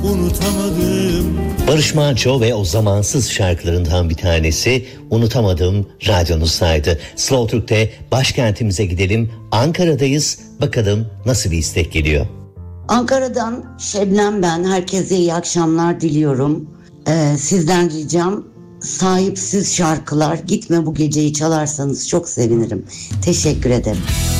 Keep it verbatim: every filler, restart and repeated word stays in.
unutamadım. Barış Manço ve o zamansız şarkılarından bir tanesi Unutamadım radyonuzdaydı. Slow Türk'te başkentimize gidelim. Ankara'dayız. Bakalım nasıl bir istek geliyor. Ankara'dan Şebnem ben. Herkese iyi akşamlar diliyorum. Ee, sizden ricam sahipsiz şarkılar. Gitme bu geceyi çalarsanız çok sevinirim. Teşekkür ederim.